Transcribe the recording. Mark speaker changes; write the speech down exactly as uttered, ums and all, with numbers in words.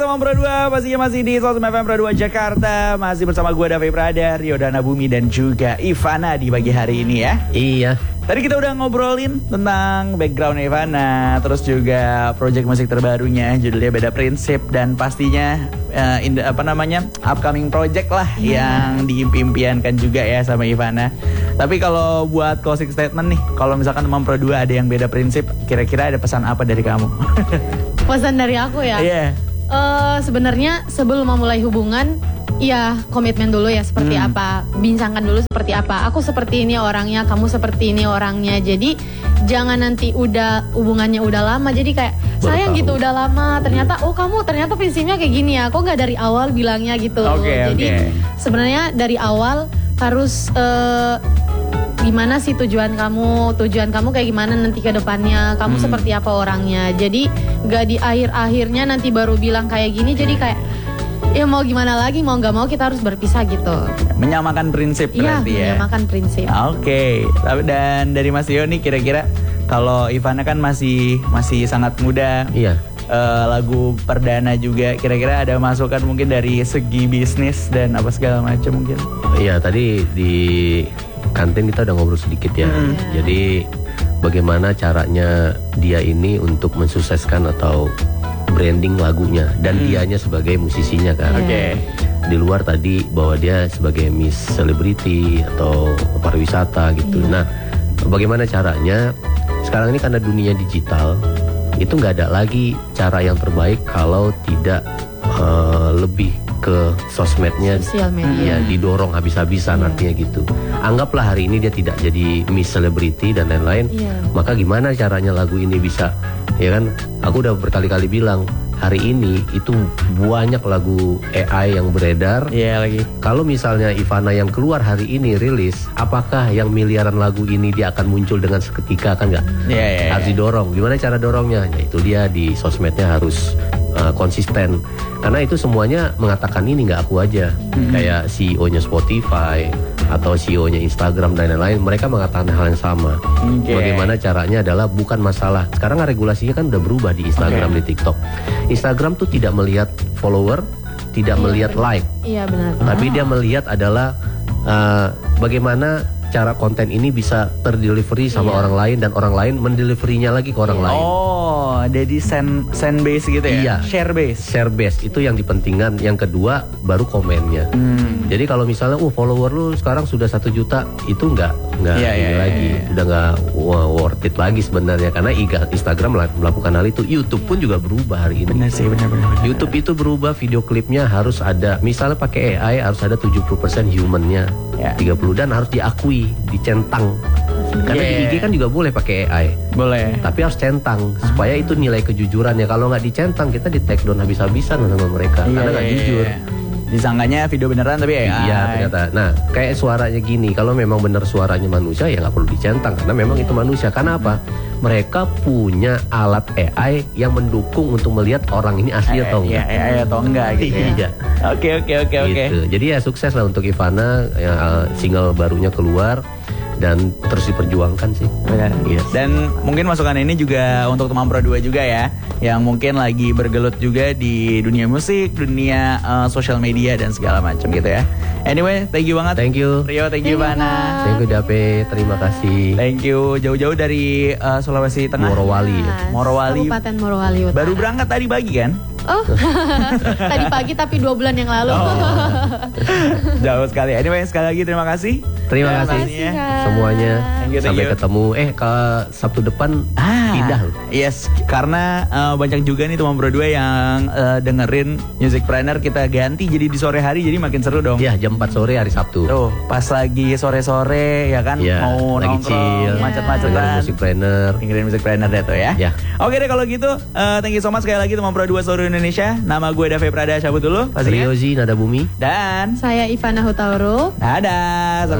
Speaker 1: teman Pro dua, pastinya masih di Sosmed F M Pro dua Jakarta. Masih bersama gue Davi Prada, Rio Dana Bumi dan juga Ivana di pagi hari ini ya.
Speaker 2: Iya.
Speaker 1: Tadi kita udah ngobrolin tentang background Ivana, terus juga project musik terbarunya judulnya Beda Prinsip, dan pastinya uh, in the, apa namanya upcoming project lah yeah. yang diimpiankan juga ya sama Ivana. Tapi kalau buat closing statement nih, kalau misalkan teman Pro dua ada yang beda prinsip, kira-kira ada pesan apa dari kamu?
Speaker 3: Pesan dari aku ya? Iya. Yeah. Uh, sebenarnya sebelum memulai hubungan, ya komitmen dulu ya seperti hmm. apa, bincangkan dulu seperti apa. Aku seperti ini orangnya, kamu seperti ini orangnya. Jadi jangan nanti udah hubungannya udah lama, jadi kayak Baru sayang tahu. gitu udah lama. Ternyata oh kamu ternyata prinsipnya kayak gini ya. Kok nggak dari awal bilangnya gitu.
Speaker 1: Okay,
Speaker 3: jadi
Speaker 1: okay.
Speaker 3: sebenarnya dari awal harus uh, gimana sih tujuan kamu, tujuan kamu kayak gimana nanti ke depannya, kamu hmm. seperti apa orangnya. Jadi gak di akhir-akhirnya nanti baru bilang kayak gini, jadi kayak ya mau gimana lagi, mau gak mau kita harus berpisah gitu.
Speaker 1: Menyamakan prinsip berarti ya? Iya,
Speaker 3: menyamakan prinsip.
Speaker 1: Oke, okay. Dan dari Mas Rio nih kira-kira, kalau Ivana kan masih masih sangat muda.
Speaker 2: Iya.
Speaker 1: Uh, lagu perdana juga, kira-kira ada masukan mungkin dari segi bisnis dan apa segala macam mungkin?
Speaker 2: Iya, tadi di kantin kita udah ngobrol sedikit ya. Hmm. Jadi bagaimana caranya dia ini untuk mensukseskan atau branding lagunya dan hmm. dianya sebagai musisinya kan.
Speaker 1: Oke. Okay.
Speaker 2: Di luar tadi bahwa dia sebagai Miss Celebrity atau pariwisata gitu. Hmm. Nah, bagaimana caranya? Sekarang ini karena dunia digital, itu nggak ada lagi cara yang terbaik kalau tidak uh, lebih ke sosmednya,
Speaker 3: sosial media,
Speaker 2: ya didorong habis-habisan yeah. artinya gitu. Anggaplah hari ini dia tidak jadi Miss Celebrity dan lain-lain, yeah. maka gimana caranya lagu ini bisa, ya kan? Aku udah berkali-kali bilang hari ini itu banyak lagu A I yang beredar.
Speaker 1: Iya yeah, lagi.
Speaker 2: Kalau misalnya Ivana yang keluar hari ini rilis, apakah yang miliaran lagu ini dia akan muncul dengan seketika, kan nggak?
Speaker 1: Iya yeah, yeah,
Speaker 2: harus
Speaker 1: yeah.
Speaker 2: didorong. Gimana cara dorongnya? Ya itu dia di sosmednya harus Uh, konsisten, karena itu semuanya mengatakan ini, nggak aku aja. hmm. Kayak C E O-nya Spotify atau C E O-nya Instagram dan lain-lain, mereka mengatakan hal yang sama. Okay. Bagaimana caranya adalah bukan masalah. Sekarang regulasinya kan udah berubah di Instagram, okay. di TikTok. Instagram tuh tidak melihat follower, tidak iya, melihat benar. like.
Speaker 3: Iya benar.
Speaker 2: Tapi oh. dia melihat adalah uh, bagaimana cara konten ini bisa terdelivery sama yeah. orang lain, dan orang lain mendeliverinya lagi ke orang yeah. lain.
Speaker 1: Oh, jadi send send base gitu ya?
Speaker 2: Iya.
Speaker 1: Share base.
Speaker 2: Share base itu yang dipentingkan. Yang kedua baru komennya. Hmm. Jadi kalau misalnya, uh follower lu sekarang sudah satu juta, itu nggak nggak
Speaker 1: yeah, yeah,
Speaker 2: lagi, yeah, yeah. udah nggak wow, worth it lagi sebenarnya, karena Instagram melakukan hal itu. YouTube pun juga berubah hari ini.
Speaker 1: Benar sih, benar benar.
Speaker 2: YouTube itu berubah, video klipnya harus ada, misalnya pakai A I harus ada tujuh puluh persen humannya, yeah. tiga puluh, dan harus diakui, dicentang. Karena yeah. di I G kan juga boleh pakai A I.
Speaker 1: Boleh.
Speaker 2: Tapi harus centang supaya
Speaker 1: ah.
Speaker 2: itu nilai kejujurannya. Kalau nggak dicentang, kita di take down habis-habisan sama mereka. Yeah, karena nggak yeah, jujur.
Speaker 1: Yeah. Disangkanya video beneran tapi A I.
Speaker 2: Iya ternyata. Nah kayak suaranya gini, kalau memang benar suaranya manusia ya nggak perlu dicentang, karena memang itu manusia. Karena apa? Mereka punya alat A I yang mendukung untuk melihat orang ini asli atau enggak.
Speaker 1: Iya, A I atau enggak gitu ya. Oke oke oke oke.
Speaker 2: Jadi ya sukses lah untuk Ivana, ya, single barunya keluar dan terus diperjuangkan sih.
Speaker 1: Benar. Yes. Dan mungkin masukan ini juga untuk teman Pro dua juga ya, yang mungkin lagi bergelut juga di dunia musik, dunia uh, sosial media dan segala macam gitu ya. Anyway, thank you banget.
Speaker 2: Thank you.
Speaker 1: Rio, thank you Ivana.
Speaker 2: Thank you Dape, terima kasih.
Speaker 1: Thank you jauh-jauh dari uh, Sulawesi Tengah.
Speaker 2: Morowali.
Speaker 3: Yes.
Speaker 1: Morowali.
Speaker 3: Kabupaten Morowali Utara.
Speaker 1: Baru berangkat tadi pagi kan?
Speaker 3: Oh, tadi pagi tapi dua bulan yang lalu.
Speaker 1: Oh. Jauh sekali. Anyway, sekali lagi terima kasih.
Speaker 2: Terima
Speaker 1: ya,
Speaker 2: kasih
Speaker 3: ya.
Speaker 2: semuanya.
Speaker 1: Thank you, thank
Speaker 2: Sampai
Speaker 1: you.
Speaker 2: ketemu. Eh ke Sabtu depan
Speaker 1: ah,
Speaker 2: pindah loh.
Speaker 1: Yes, karena uh, banyak juga nih teman Pro dua yang uh, dengerin Music Planner kita ganti jadi di sore hari, jadi makin seru dong.
Speaker 2: Iya, jam empat sore hari Sabtu.
Speaker 1: Tuh, pas lagi sore-sore ya kan,
Speaker 2: ya,
Speaker 1: mau
Speaker 2: lagi
Speaker 1: nongkrong, macet-macetan.
Speaker 2: Dengerin Music Planner.
Speaker 1: Dengerin Music Planner deh tuh ya.
Speaker 2: Ya.
Speaker 1: Oke deh kalau gitu, uh, thank you so much sekali lagi teman Pro dua seluruh Indonesia. Nama gue Davi Prada, cabut dulu.
Speaker 2: Riozi Nada Bumi.
Speaker 1: Dan
Speaker 3: saya Ivana Hutauruk.
Speaker 1: Dadah.